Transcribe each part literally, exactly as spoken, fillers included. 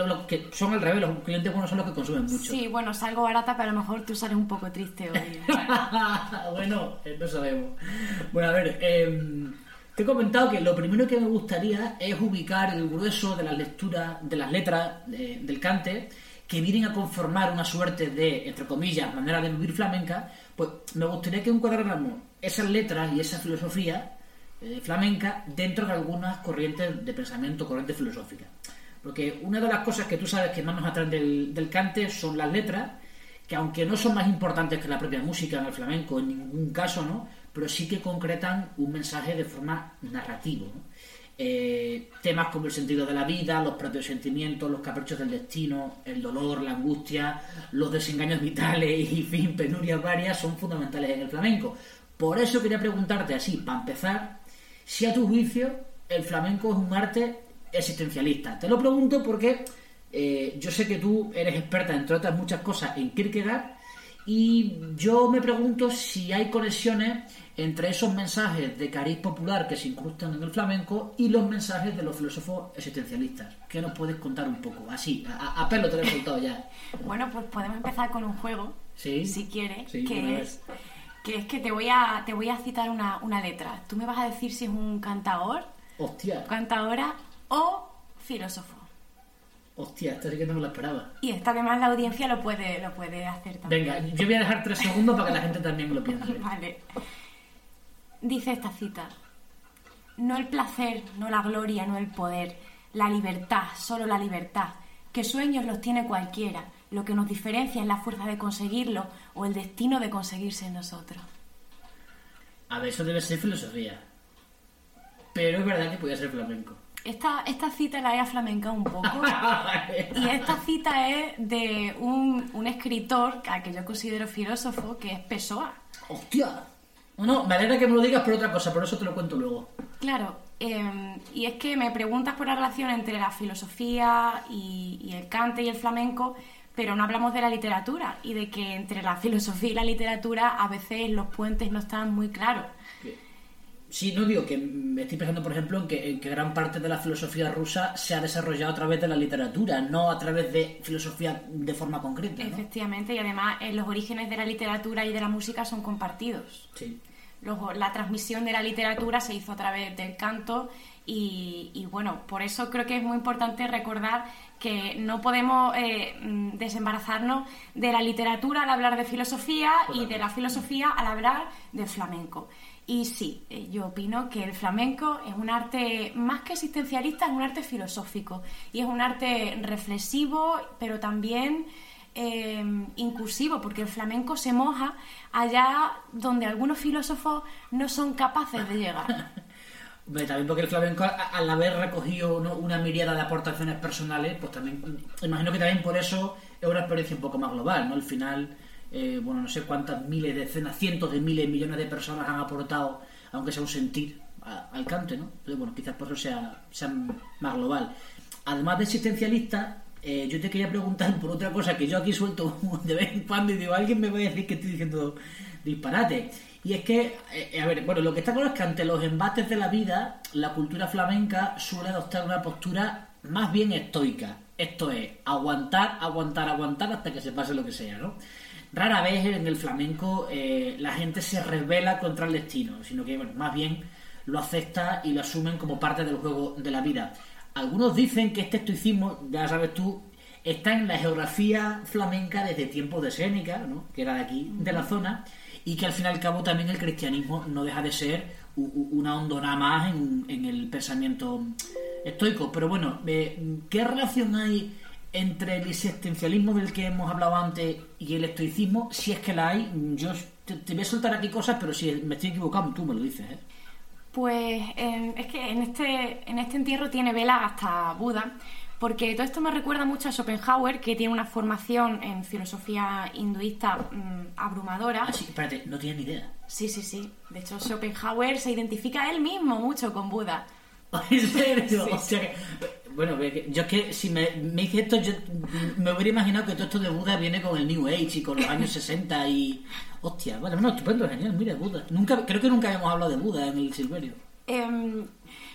los que son al revés, los clientes buenos son los que consumen mucho. Sí, bueno, salgo barata, pero a lo mejor tú sales un poco triste hoy. Bueno, eh, no sabemos. Bueno, a ver, eh, te he comentado que lo primero que me gustaría es ubicar el grueso de las lecturas, de las letras de, del cante, que vienen a conformar una suerte de, entre comillas, manera de vivir flamenca. Pues me gustaría que encuadráramos esas letras y esa filosofía eh, flamenca dentro de algunas corrientes de pensamiento, corrientes filosóficas. Porque una de las cosas que tú sabes que más nos atraen del, del cante son las letras, que aunque no son más importantes que la propia música en el flamenco, en ningún caso, ¿no? Pero sí que concretan un mensaje de forma narrativa, ¿no? Eh, temas como el sentido de la vida, los propios sentimientos, los caprichos del destino, el dolor, la angustia, los desengaños vitales y, en fin, penurias varias son fundamentales en el flamenco. Por eso quería preguntarte así, para empezar, si a tu juicio el flamenco es un arte existencialista. Te lo pregunto porque eh, yo sé que tú eres experta, entre otras muchas cosas, en Kierkegaard, y yo me pregunto si hay conexiones entre esos mensajes de cariz popular que se incrustan en el flamenco y los mensajes de los filósofos existencialistas. ¿Qué nos puedes contar un poco? Así, a, a pelo te lo he soltado ya. Bueno, pues podemos empezar con un juego, ¿Sí? si quieres, sí, que es, que es que te voy a te voy a citar una, una letra. Tú me vas a decir si es un cantador, Hostia. cantadora o filósofo. Hostia, esto sí que no me lo esperaba. Y esta además la audiencia lo puede, lo puede hacer también. Venga, yo voy a dejar tres segundos para que la gente también me lo piense. Vale. Dice esta cita: no el placer, no la gloria, no el poder, la libertad, solo la libertad, que sueños los tiene cualquiera, lo que nos diferencia es la fuerza de conseguirlo o el destino de conseguirse en nosotros. A ver, eso debe ser filosofía. Pero es verdad que podía ser flamenco. Esta, esta cita la he aflamencado un poco. Y esta cita es de un, un escritor al que yo considero filósofo, que es Pessoa. ¡Hostia! No, no, me alegra que me lo digas por otra cosa, por eso te lo cuento luego. Claro, eh, y es que me preguntas por la relación entre la filosofía y, y el cante y el flamenco, pero no hablamos de la literatura y de que entre la filosofía y la literatura a veces los puentes no están muy claros. Sí, no digo que me estoy pensando, por ejemplo, en que, en que gran parte de la filosofía rusa se ha desarrollado a través de la literatura, no a través de filosofía de forma concreta, ¿no? Efectivamente, y además eh, los orígenes de la literatura y de la música son compartidos. Sí. Luego, la transmisión de la literatura se hizo a través del canto y, y bueno, por eso creo que es muy importante recordar que no podemos eh, desembarazarnos de la literatura al hablar de filosofía y de la filosofía al hablar del flamenco. Y sí, yo opino que el flamenco es un arte más que existencialista, es un arte filosófico y es un arte reflexivo, pero también eh, incursivo, porque el flamenco se moja allá donde algunos filósofos no son capaces de llegar. También porque el flamenco, al haber recogido, ¿no?, una miríada de aportaciones personales, pues también, imagino que también por eso es una experiencia un poco más global, ¿no? Al final... Eh, bueno, no sé cuántas miles, decenas, cientos de miles, millones de personas han aportado, aunque sea un sentir, a, al cante, ¿no? Entonces, bueno, quizás por eso sea, sea más global. Además de existencialista, eh, yo te quería preguntar por otra cosa que yo aquí suelto de vez en cuando y digo, alguien me va a decir que estoy diciendo disparate. Y es que, eh, a ver, bueno, lo que está claro es que ante los embates de la vida, la cultura flamenca suele adoptar una postura más bien estoica. Esto es, aguantar, aguantar, aguantar hasta que se pase lo que sea, ¿no? Rara vez en el flamenco eh, la gente se rebela contra el destino, sino que, bueno, más bien lo acepta y lo asumen como parte del juego de la vida. Algunos dicen que este estoicismo, ya sabes tú, está en la geografía flamenca desde tiempos de Séneca, ¿no?, que era de aquí, de la zona, y que al fin y al cabo también el cristianismo no deja de ser una hondona más en, en el pensamiento estoico. Pero bueno, eh, ¿qué relación hay entre el existencialismo del que hemos hablado antes y el estoicismo? Si es que la hay, yo te, te voy a soltar aquí cosas, pero si me estoy equivocando, tú me lo dices, ¿eh? Pues eh, es que en este, en este entierro tiene vela hasta Buda, porque todo esto me recuerda mucho a Schopenhauer, que tiene una formación en filosofía hinduista mmm, abrumadora. Ah, sí, espérate, no tienes ni idea. Sí, sí, sí. De hecho, Schopenhauer se identifica él mismo mucho con Buda. ¿En serio? Sí, o sea que, bueno, yo es que si me, me hice esto, yo me hubiera imaginado que todo esto de Buda viene con el New Age y con los años sesenta y... Hostia, vale, bueno, estupendo, genial, mira, Buda. Nunca, creo que nunca habíamos hablado de Buda en el Silverio. Eh,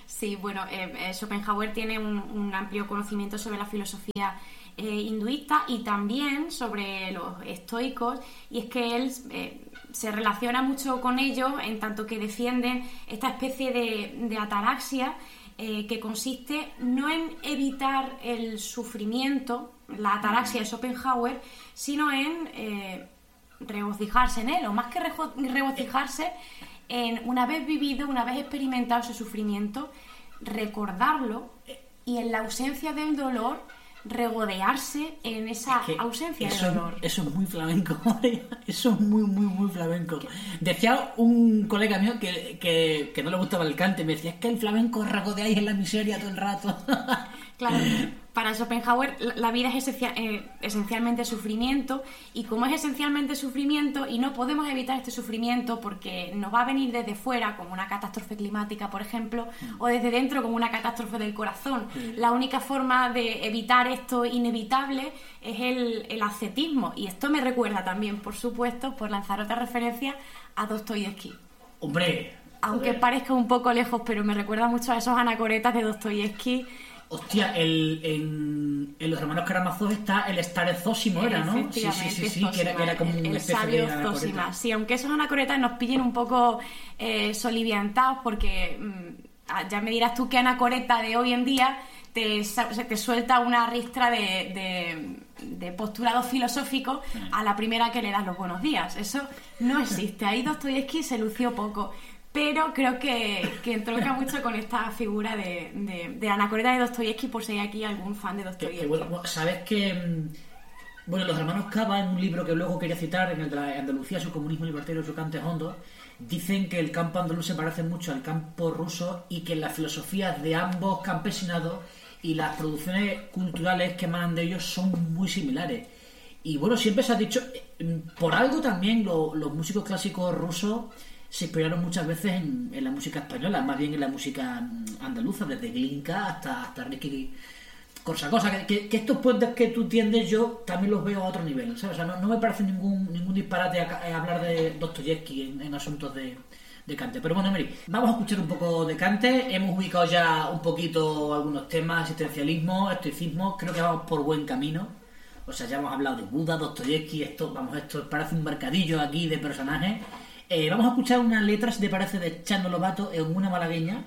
Sí, bueno, eh, Schopenhauer tiene un, un amplio conocimiento sobre la filosofía eh, hinduista y también sobre los estoicos, y es que él eh, se relaciona mucho con ellos en tanto que defienden esta especie de, de ataraxia eh, que consiste no en evitar el sufrimiento, la ataraxia de Schopenhauer, sino en eh, regocijarse en él, o más que regocijarse, en una vez vivido, una vez experimentado ese sufrimiento, recordarlo y en la ausencia del dolor regodearse en esa es que ausencia eso, de dolor. Eso es muy flamenco, eso es muy, muy, muy flamenco. Decía un colega mío que, que, que no le gustaba el cante, me decía, es que el flamenco regodeáis en la miseria todo el rato. Claro, para Schopenhauer la vida es esencia, eh, esencialmente sufrimiento, y como es esencialmente sufrimiento y no podemos evitar este sufrimiento porque nos va a venir desde fuera, como una catástrofe climática, por ejemplo, mm. o desde dentro, como una catástrofe del corazón, mm. la única forma de evitar esto inevitable es el, el ascetismo. Y esto me recuerda también, por supuesto, por lanzar otra referencia, a Dostoyevsky. ¡Hombre! Aunque joder. Parezca un poco lejos, pero me recuerda mucho a esos anacoretas de Dostoyevsky. Hostia, el, en, en los hermanos Karamazov está el Stare Zósimo, era, ¿no? Sí, sí, sí, sí, que era, que era como el, un el especie sabio de anacoreta. Zósima. Sí, aunque esos anacoretas nos pillen un poco eh, soliviantados, porque mmm, ya me dirás tú que anacoreta de hoy en día te, te suelta una ristra de, de, de postulado filosófico a la primera que le das los buenos días. Eso no existe. Ahí Dostoyevsky se lució poco. Pero creo que, que entronca mucho con esta figura de, de, de la anacoreta de Dostoyevsky, por si hay aquí algún fan de Dostoyevsky. Que, que, bueno, sabes que, bueno, los hermanos Cava, en un libro que luego quería citar, en el de la Andalucía, su comunismo libertario, su cantes hondo, dicen que el campo andaluz se parece mucho al campo ruso y que las filosofías de ambos campesinados y las producciones culturales que emanan de ellos son muy similares. Y bueno, siempre se ha dicho, por algo también lo, los músicos clásicos rusos se inspiraron muchas veces en, en la música española, más bien en la música andaluza, desde Glinka hasta, hasta Ricky Corsacosa, que, que, que estos puentes que tú tiendes yo también los veo a otro nivel, ¿sabes? O sea, no, no me parece ningún ningún disparate a, a hablar de Dostoyevsky en, en asuntos de, de Cante. Pero bueno, Mary, vamos a escuchar un poco de Cante. Hemos ubicado ya un poquito algunos temas, existencialismo, estoicismo, creo que vamos por buen camino. O sea, ya hemos hablado de Buda, Dostoyevsky, esto, vamos, esto parece un mercadillo aquí de personajes. Eh, vamos a escuchar unas letras, si te parece, de Chano Lobato en una malagueña,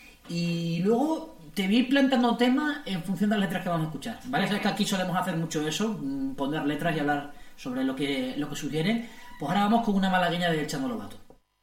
y luego te voy plantando temas en función de las letras que vamos a escuchar, ¿vale? Sabes que aquí solemos hacer mucho eso, poner letras y hablar sobre lo que, lo que sugieren. Pues ahora vamos con una malagueña de Chano Lobato.